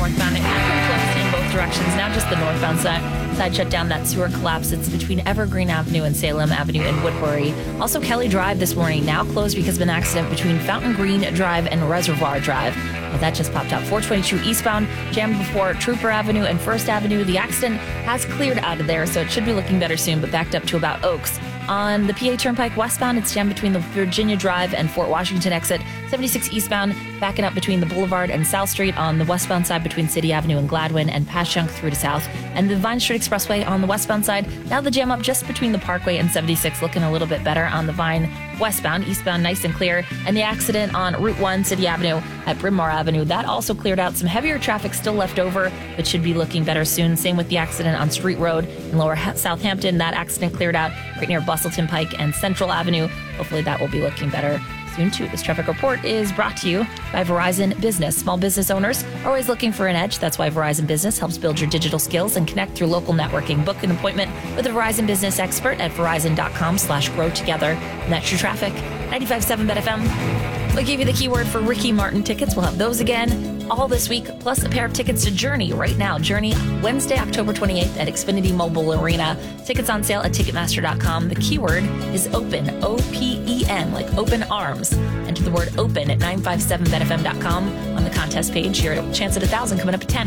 northbound. It had been closed in both directions. Now just the northbound side shut down. That sewer collapse. It's between Evergreen Avenue and Salem Avenue in Woodbury. Also, Kelly Drive this morning now closed because of an accident between Fountain Green Drive and Reservoir Drive. Well, that just popped out. 422 eastbound, jammed before Trooper Avenue and First Avenue. The accident has cleared out of there, so it should be looking better soon, but backed up to about Oaks. On the PA Turnpike westbound, it's jammed between the Virginia Drive and Fort Washington exit. 76 eastbound, backing up between the Boulevard and South Street. On the westbound side between City Avenue and Gladwin, and Passyunk through to South. And the Vine Street Expressway on the westbound side. Now the jam up just between the Parkway and 76, looking a little bit better on the Vine westbound. Eastbound nice and clear. And the accident on Route 1 City Avenue at Bryn Mawr Avenue, that also cleared out. Some heavier traffic still left over, but should be looking better soon. Same with the accident on Street Road in Lower Southampton. That accident cleared out right near Bustleton Pike and Central Avenue. Hopefully that will be looking better soon too. This traffic report is brought to you by Verizon Business. Small business owners are always looking for an edge. That's why Verizon Business helps build your digital skills and connect through local networking. Book an appointment with a Verizon Business expert at verizon.com/grow together. And that's your traffic. 95.7 BetFM. We gave you the keyword for Ricky Martin tickets. We'll have those again all this week, plus a pair of tickets to Journey right now. Journey, Wednesday, October 28th at Xfinity Mobile Arena. Tickets on sale at Ticketmaster.com. The keyword is open, OPEN, like open arms. Enter the word open at 957betfm.com on the contest page. Your chance at 1,000 coming up at 10.